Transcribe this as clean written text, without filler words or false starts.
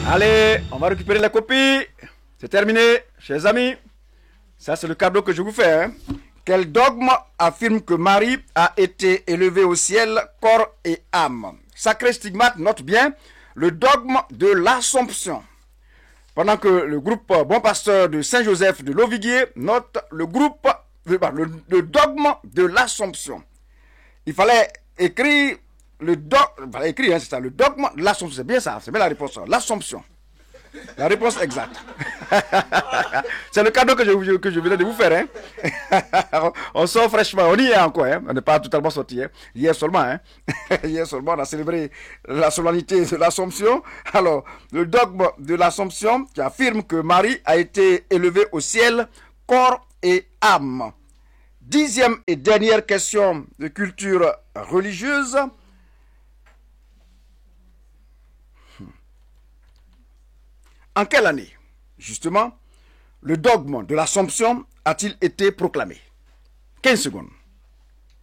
Allez, on va récupérer la copie. C'est terminé, chers amis. Ça, c'est le cadeau que je vous fais. Hein. Quel dogme affirme que Marie a été élevée au ciel, corps et âme? Sacré Stigmate note bien le dogme de l'Assomption. Pendant que le groupe Bon Pasteur de Saint-Joseph de Loviguier note le dogme de l'Assomption. Il fallait écrire le dogme, c'est ça, le dogme de l'Assomption. C'est bien ça, c'est bien la réponse. L'Assomption. La réponse exacte. C'est le cadeau que je venais de vous faire. Hein. On sort fraîchement, on y est encore. Hein. On n'est pas totalement sorti. Hein. Hier seulement. Hein. Hier seulement, on a célébré la solennité de l'Assomption. Alors, le dogme de l'Assomption qui affirme que Marie a été élevée au ciel, corps et âme. 10e et dernière question de culture religieuse. En quelle année, justement, le dogme de l'Assomption a-t-il été proclamé? 15 secondes.